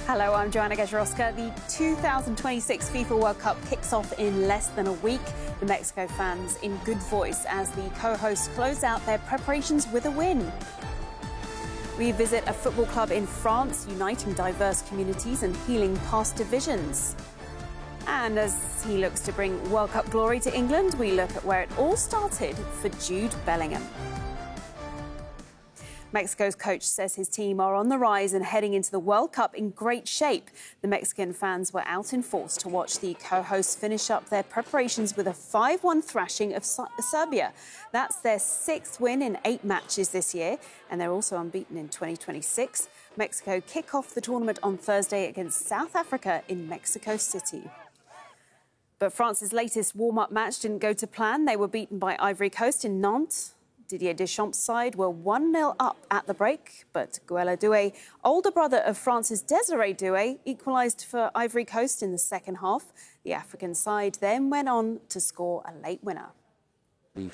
Hello, I'm Joanna Gajarowska. The 2026 FIFA World Cup kicks off in less than a week. The Mexico fans in good voice as the co-hosts close out their preparations with a win. We visit a football club in France, uniting diverse communities and healing past divisions. And as he looks to bring World Cup glory to England, we look at where it all started for Jude Bellingham. Mexico's coach says his team are on the rise and heading into the World Cup in great shape. The Mexican fans were out in force to watch the co-hosts finish up their preparations with a 5-1 thrashing of Serbia. That's their 6th win in 8 matches this year, and they're also unbeaten in 2026. Mexico kick off the tournament on Thursday against South Africa in Mexico City. But France's latest warm-up match didn't go to plan. They were beaten by Ivory Coast in Nantes. Didier Deschamps' side were 1-0 up at the break, but Guela Doué, older brother of France's Desiré Doué, equalised for Ivory Coast in the second half. The African side then went on to score a late winner. We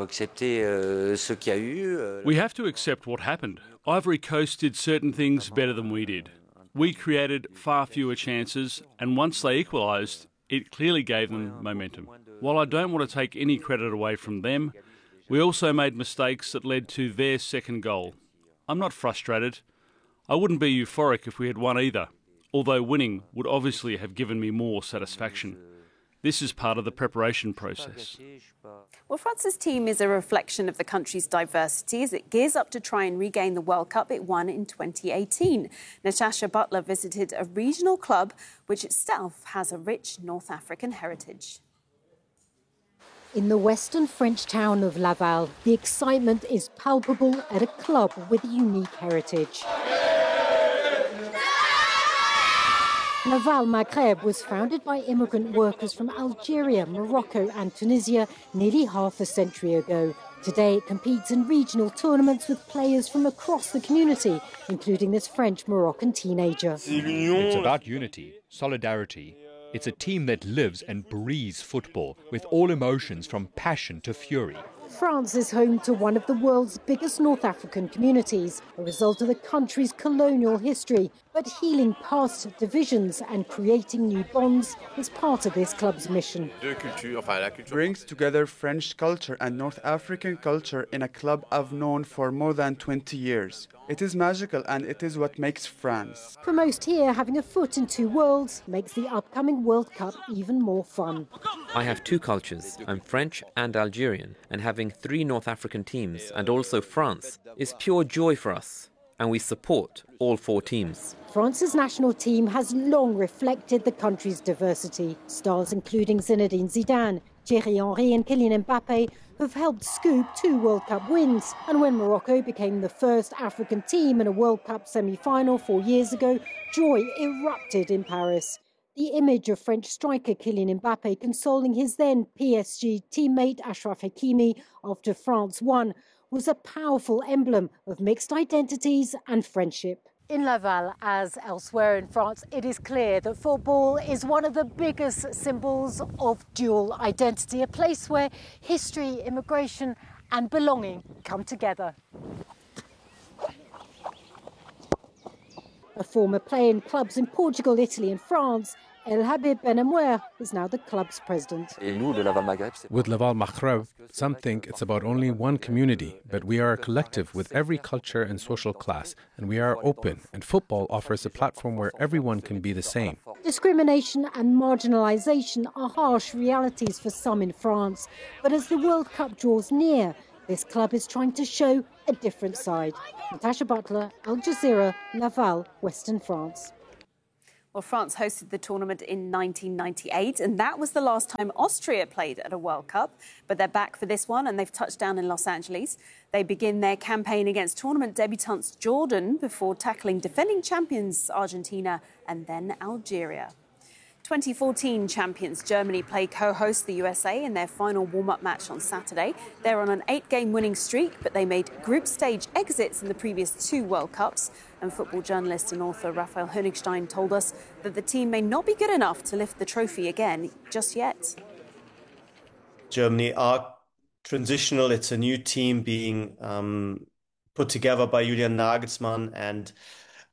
have to accept what happened. Ivory Coast did certain things better than we did. We created far fewer chances, and once they equalised, it clearly gave them momentum. While I don't want to take any credit away from them, we also made mistakes that led to their second goal. I'm not frustrated. I wouldn't be euphoric if we had won either, although winning would obviously have given me more satisfaction. This is part of the preparation process. Well, France's team is a reflection of the country's diversity as it gears up to try and regain the World Cup it won in 2018. Natasha Butler visited a regional club which itself has a rich North African heritage. In the western French town of Laval, the excitement is palpable at a club with a unique heritage. Laval Maghreb was founded by immigrant workers from Algeria, Morocco and Tunisia nearly half a century ago. Today it competes in regional tournaments with players from across the community, including this French-Moroccan teenager. It's about unity, solidarity. It's a team that lives and breathes football, with all emotions from passion to fury. France is home to one of the world's biggest North African communities, a result of the country's colonial history. But healing past divisions and creating new bonds is part of this club's mission. Brings together French culture and North African culture in a club I've known for more than 20 years. It is magical and it is what makes France. For most here, having a foot in 2 worlds makes the upcoming World Cup even more fun. I have 2 cultures. I'm French and Algerian, and having 3 North African teams and also France is pure joy for us, and we support all 4 teams. France's national team has long reflected the country's diversity. Stars including Zinedine Zidane, Thierry Henry and Kylian Mbappé have helped scoop 2 World Cup wins. And when Morocco became the first African team in a World Cup semi-final 4 years ago, joy erupted in Paris. The image of French striker Kylian Mbappé consoling his then PSG teammate Achraf Hakimi after France won was a powerful emblem of mixed identities and friendship. In Laval, as elsewhere in France, it is clear that football is one of the biggest symbols of dual identity, a place where history, immigration and belonging come together. A former player in clubs in Portugal, Italy and France, El Habib Ben Amouer is now the club's president. With Laval Maghreb, some think it's about only one community, but we are a collective with every culture and social class, and we are open, and football offers a platform where everyone can be the same. Discrimination and marginalisation are harsh realities for some in France, but as the World Cup draws near, this club is trying to show a different side. Natasha Butler, Al Jazeera, Laval, Western France. Well, France hosted the tournament in 1998, and that was the last time Austria played at a World Cup. But they're back for this one, and they've touched down in Los Angeles. They begin their campaign against tournament debutants Jordan before tackling defending champions Argentina and then Algeria. 2014 champions Germany play co-host the USA in their final warm-up match on Saturday. They're on an 8-game winning streak, but they made group stage exits in the previous 2 World Cups. And football journalist and author Raphael Honigstein told us that the team may not be good enough to lift the trophy again just yet. Germany are transitional. It's a new team being put together by Julian Nagelsmann, and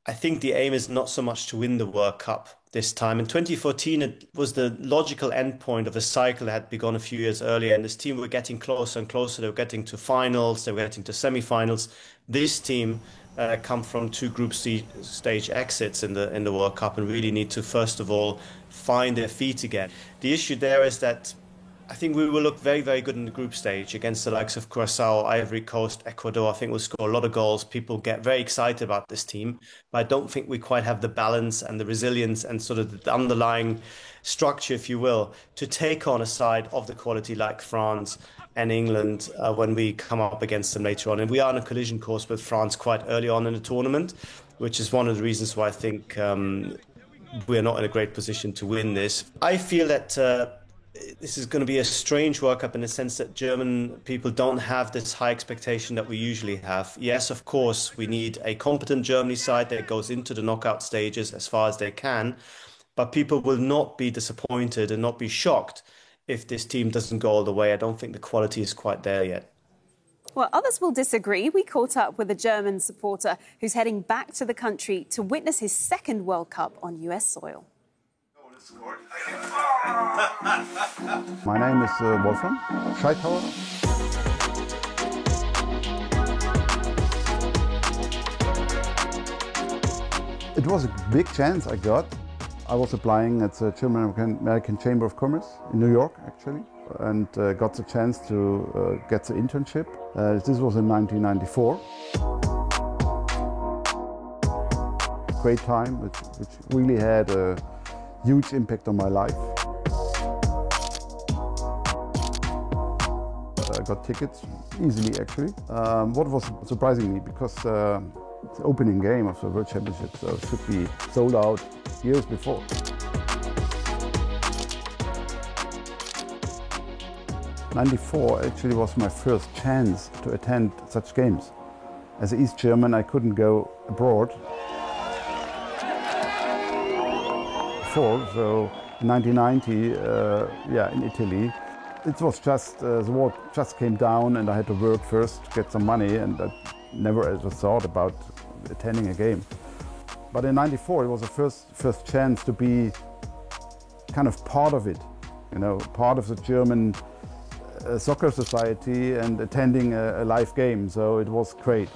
I think the aim is not so much to win the World Cup this time. In 2014, it was the logical endpoint of a cycle that had begun a few years earlier, and this team were getting closer and closer. They were getting to finals, they were getting to semi-finals. This team come from two group stage exits in the World Cup and really need to, first of all, find their feet again. The issue there is that I think we will look very, very good in the group stage against the likes of Curacao, Ivory Coast, Ecuador. I think we'll score a lot of goals. People get very excited about this team, but I don't think we quite have the balance and the resilience and sort of the underlying structure, if you will, to take on a side of the quality like France and England when we come up against them later on. And we are on a collision course with France quite early on in the tournament, which is one of the reasons why I think we're not in a great position to win this. I feel that this is going to be a strange World Cup in the sense that German people don't have this high expectation that we usually have. Yes, of course, we need a competent Germany side that goes into the knockout stages as far as they can, but people will not be disappointed and not be shocked if this team doesn't go all the way. I don't think the quality is quite there yet. Well, others will disagree. We caught up with a German supporter who's heading back to the country to witness his second World Cup on US soil. My name is Wolfram Scheithauer. It was a big chance I got. I was applying at the German-American Chamber of Commerce in New York, actually, and got the chance to get the internship. This was in 1994. Great time, which really had a huge impact on my life. I got tickets easily, actually. What was surprising me, because the opening game of the World Championship should be sold out years before. '94 actually was my first chance to attend such games. As an East German, I couldn't go abroad. So in 1990, in Italy, it was just, the war just came down and I had to work first to get some money, and I never ever thought about attending a game. But in '94, it was the first chance to be kind of part of it, you know, part of the German soccer society and attending a live game, so it was great.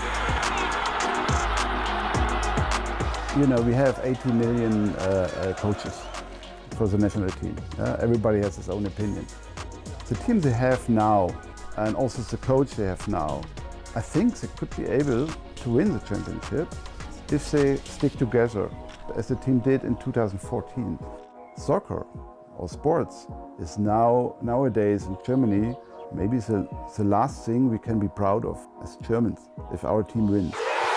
You know, we have 80 million coaches for the national team. Everybody has his own opinion. The team they have now, and also the coach they have now, I think they could be able to win the championship if they stick together, as the team did in 2014. Soccer or sports is nowadays in Germany maybe the last thing we can be proud of as Germans if our team wins.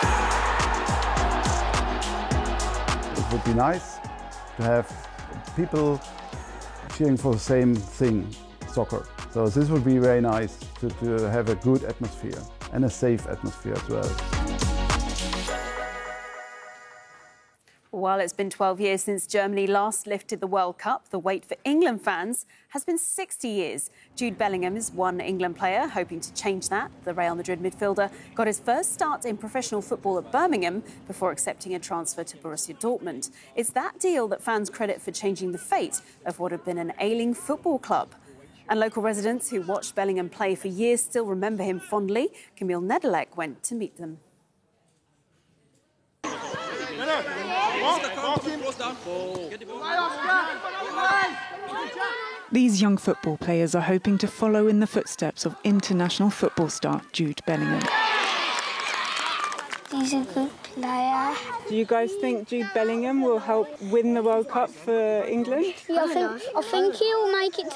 It would be nice to have people cheering for the same thing, soccer. So this would be very nice to have a good atmosphere and a safe atmosphere as well. While it's been 12 years since Germany last lifted the World Cup, the wait for England fans has been 60 years. Jude Bellingham is one England player hoping to change that. The Real Madrid midfielder got his first start in professional football at Birmingham before accepting a transfer to Borussia Dortmund. It's that deal that fans credit for changing the fate of what had been an ailing football club. And local residents who watched Bellingham play for years still remember him fondly. Camille Nedelec went to meet them. These young football players are hoping to follow in the footsteps of international football star Jude Bellingham. He's a good player. Do you guys think Jude Bellingham will help win the World Cup for England? Yeah, I think he'll make it